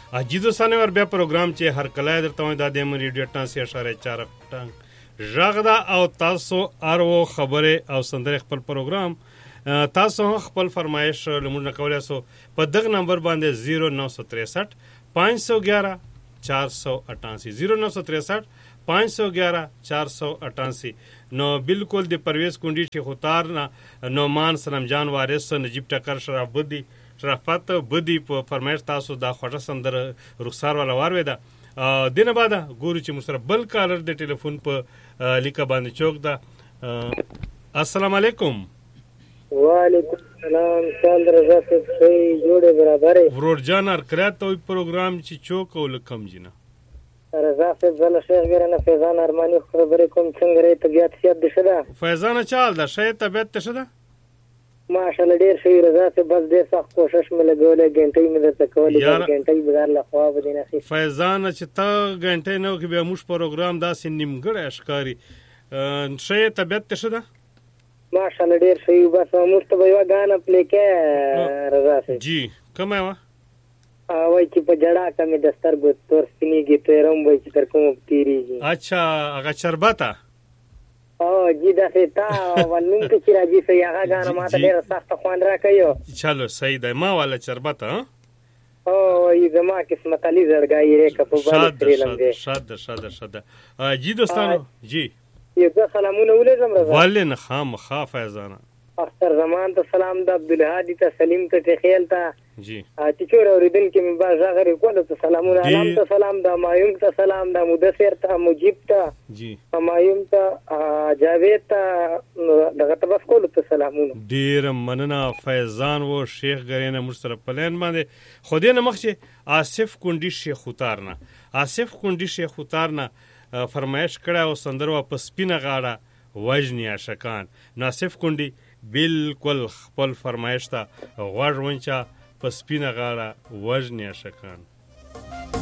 اجي دوستانه ور بیا پروګرام چې هر کله درته وای د دې ریډیو 88.4 ټنګ ژغدا او تاسو ارو خبره او سندره خپل پروګرام تاسو خپل فرمایش لمونږ کولای سو په دغه نمبر باندې 0963 511 488 0963 511 488 نو بالکل د پرویز کونډي چې خوتار نه نومان سلام جان وارث نجیب ټکر شرف بدی شرافت بدی په فرمایش تاسو دا خوټه سندر رخسار والا واروي دا دینه بعد ګورو چې مسره بل کالر د ټلیفون په لیکه باندې چوک دا السلام علیکم وعلیکم السلام چاندر رضا صاحب جوړه برابر ورور جان ار کړه پروګرام چې چوک ول کم جنا رضا صاحب زله شیخ ګرنه فیضان ارمانی خبرې کوم څنګه ری طبيعت سیاد دي شدا فیضان چال دا شی طبيعت ته شدا ماشاءالله ډیر شي رضا صاحب بس ډیر سخت کوشش مې لګولې غنټې مې درته کولې غنټې بغیر له خوا به نه شي فیضان چې تا غنټې نو کې به موږ پروګرام داسې نیمګړی اشکاری شی طبيعت ته شدا ماشاءالله ډیر شي بس موږ ته یو غانا پلې کې رضا صاحب جی کومه وا وای چې په جړه کمې دستر ګو تور سپینیږي تیرم وای چې تر کوم تیریږي اچھا هغه چربتا او جی دا ستا ولنم کې چې راځي سي هغه غانا ماته ډیر سخت خوان راکایو چلو صحیح ده ما والا چربتا او ای زما قسمت علی زړګای ری کپ باندې شاد جی دوستانو جی یو سلامونه ولېږم رضا ولن خام فیضانه اختر زمان ته سلام د عبدالهادي ته سلیم ته خیل ته جی چې چور اوریدل کې مې با ژغری کوله ته سلامونه علام ته سلام د مایوم ته سلام د مدثر ته مجیب ته جی مایوم ته جاوید ته دغه ته بس کوله ته سلامونه ډیر مننه فیضان و شیخ غرینه مشترک پلان باندې خو دې نه مخکې آصف کونډي شیخ خوتارنه آصف کونډي شیخ خوتارنه فرمایش کړه او سندر واپس پینه غاړه وجنی عاشقان ناصف کونډي بالکل خپل فرمایش ته غوږ ونچا پس پینه غاړه وجنی عاشقان